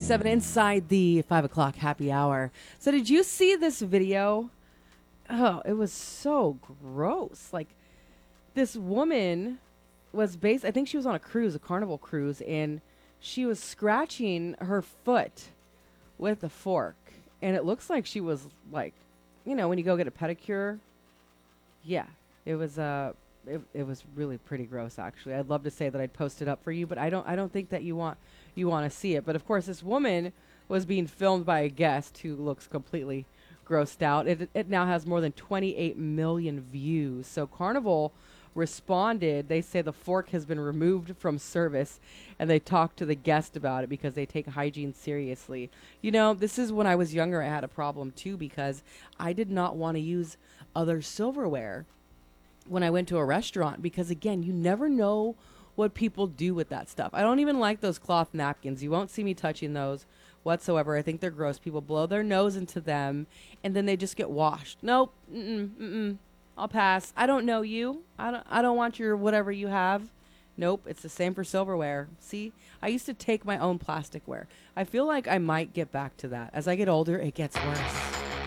10:37 inside the 5 o'clock happy hour. So did you see this video? Oh, it was so gross. Like, this woman was I think she was on a cruise, a Carnival cruise, and she was scratching her foot with a fork. And it looks like she was like, when you go get a pedicure. Yeah, it was it was really pretty gross, actually. I'd love to say that I'd post it up for you, but I don't think that you want to see it. But of course, this woman was being filmed by a guest who looks completely grossed out. It now has more than 28 million views. So Carnival responded. They say the fork has been removed from service, and they talked to the guest about it because they take hygiene seriously. This is when I was younger. I had a problem too because I did not want to use other silverware when I went to a restaurant because, again, you never know what people do with that stuff. I don't even like those cloth napkins. You won't see me touching those whatsoever. I think they're gross. People blow their nose into them and then they just get washed. Nope. I'll pass. I don't know you. I don't want your whatever you have. Nope. It's the same for silverware. See, I used to take my own plasticware. I feel like I might get back to that. As I get older, it gets worse.